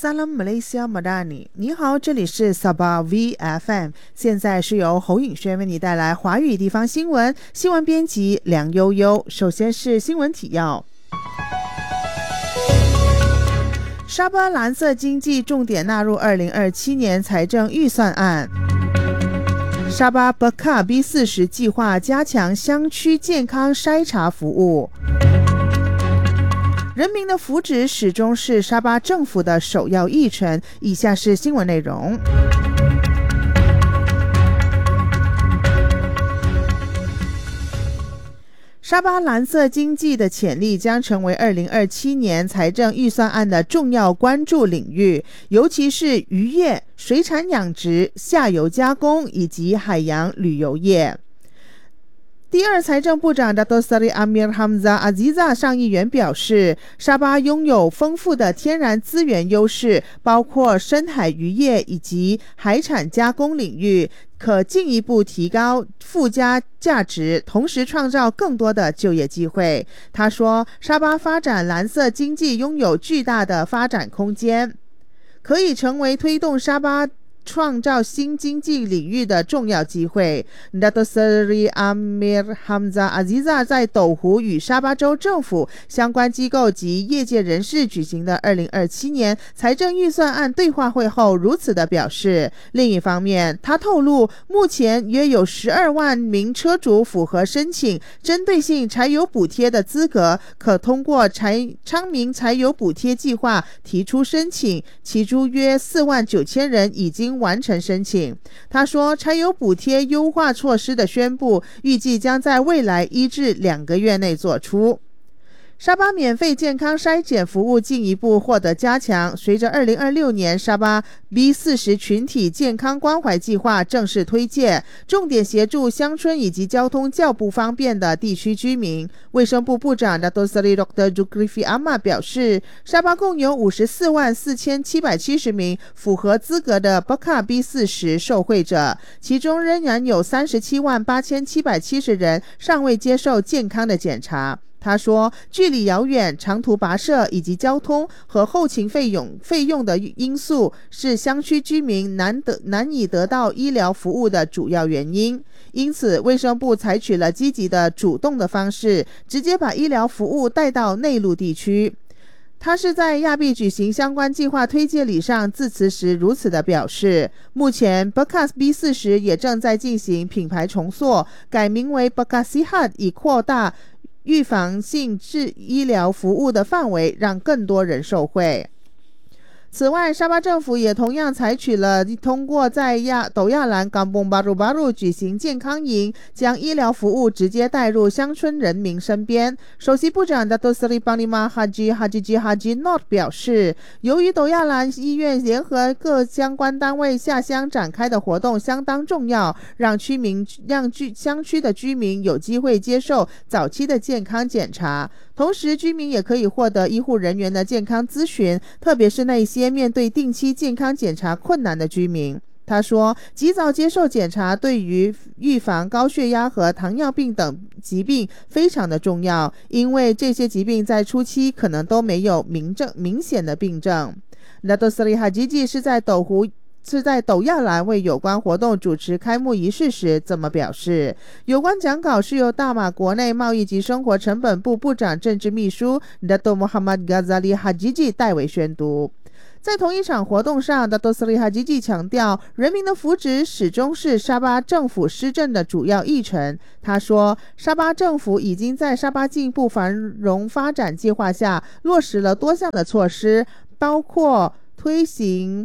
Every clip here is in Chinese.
Salam Malaysia Madani， 你好，这里是 Sabah VFM， 现在是由侯颖轩为你带来华语地方新闻，新闻编辑梁悠悠。首先是新闻提要。沙巴蓝色经济重点纳入2027年财政预算案。沙巴 Beka B40 计划加强乡区健康筛查服务。人民的福祉始终是沙巴政府的首要议程。以下是新闻内容。沙巴蓝色经济的潜力将成为2027年财政预算案的重要关注领域，尤其是渔业、水产养殖、下游加工以及海洋旅游业。第二财政部长 Dato Seri Amir Hamzah Aziza 上议员表示，沙巴拥有丰富的天然资源优势，包括深海渔业以及海产加工领域，可进一步提高附加价值，同时创造更多的就业机会。他说，沙巴发展蓝色经济拥有巨大的发展空间，可以成为推动沙巴创造新经济领域的重要机会。 Dato Seri Amir Hamzah Aziza 在斗湖与沙巴州政府相关机构及业界人士举行的2027年财政预算案对话会后如此的表示。另一方面，他透露目前约有12万名车主符合申请针对性柴油补贴的资格，可通过昌明柴油补贴计划提出申请，其中约4万9千人已经完成申请。他说，柴油补贴优化措施的宣布预计将在未来1至2个月内做出。沙巴免费健康筛检服务进一步获得加强。随着2026年沙巴 B40 群体健康关怀计划正式推介，重点协助乡村以及交通较不方便的地区居民。卫生部部长 Dato Seri Dr. Zulkifli Ahmad 表示，沙巴共有54万4770名符合资格的 Beka B40 受惠者，其中仍然有37万8770人尚未接受健康的检查。他说，距离遥远、长途跋涉以及交通和后勤费用的因素是乡区居民难以得到医疗服务的主要原因。因此，卫生部采取了积极的主动的方式，直接把医疗服务带到内陆地区。他是在亚庇举行相关计划推介礼上致辞时如此的表示。目前 Beka B40 也正在进行品牌重塑，改名为 Beka Sihat， 以扩大预防性医疗服务的范围，让更多人受惠。此外，沙巴政府也同样采取了通过在斗亚兰 Kampung Baru 举行健康营，将医疗服务直接带入乡村人民身边。首席部长 Dato Seri Panglima Haji Haji Not 表示，由于斗亚兰医院联合各相关单位下乡展开的活动相当重要，让乡区的居民有机会接受早期的健康检查，同时居民也可以获得医护人员的健康咨询，特别是那些面对定期健康检查困难的居民。他说，及早接受检查对于预防高血压和糖尿病等疾病非常的重要，因为这些疾病在初期可能都没有明显的病症。Dato Seri Hajiji 是在斗亚兰为有关活动主持开幕仪式时这么表示。有关讲稿是由大马国内贸易及生活成本部部长政治秘书 Dato Muhammad Ghazali Hajiji 代为宣读。在同一场活动上， Dato Seri Hajiji 强调，人民的福祉始终是沙巴政府施政的主要议程。他说，沙巴政府已经在沙巴进步繁荣发展计划下落实了多项的措施，包括推行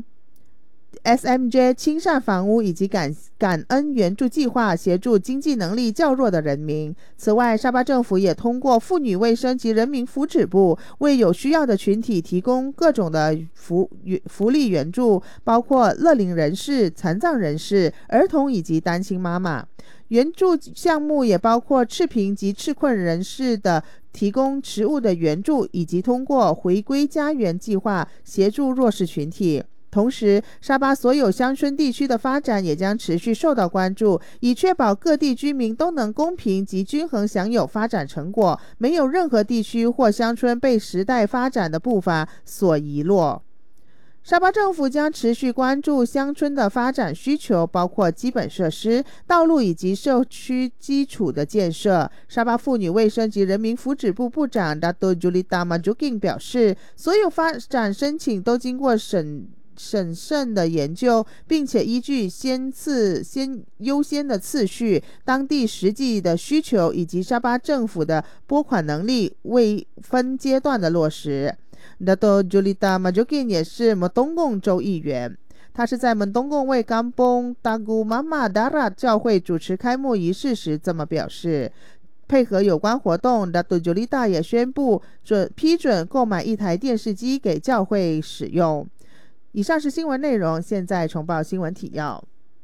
SMJ 亲善房屋以及感恩援助计划，协助经济能力较弱的人民。此外，沙巴政府也通过妇女卫生及人民福祉部为有需要的群体提供各种的福利援助，包括乐龄人士、残障人士、儿童以及单亲妈妈。援助项目也包括赤贫及赤困人士的提供食物的援助，以及通过回归家园计划协助弱势群体。同时，沙巴所有乡村地区的发展也将持续受到关注，以确保各地居民都能公平及均衡享有发展成果，没有任何地区或乡村被时代发展的步伐所遗落。 沙巴政府将持续关注乡村的发展需求，包括基本设施、道路以及社区基础的建设。沙巴妇女卫生及人民福祉部部长 Dato' Julita Majukin 表示，所有发展申请都经过审慎的研究，并且依据优先的次序、当地实际的需求以及沙巴政府的拨款能力，为分阶段的落实。Dato' Julita Majukin 也是门东贡州议员，他是在门东贡为Kampung Tagu Mama Darat 教会主持开幕仪式时这么表示。配合有关活动， Dato' Julita 也宣布批准购买一台电视机给教会使用。以上是新闻内容，现在重报新闻提要。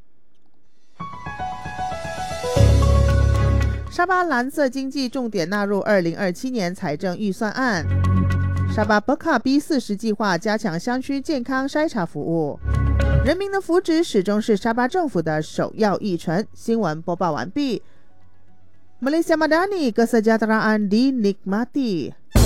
沙巴蓝色经济重点纳入2027年财政预算案。沙巴 Beka B40 计划加强乡区健康筛查服务。人民的福祉始终是沙巴政府的首要议程。新闻播报完毕。Malaysia Madani, kesejahteraan dinikmati.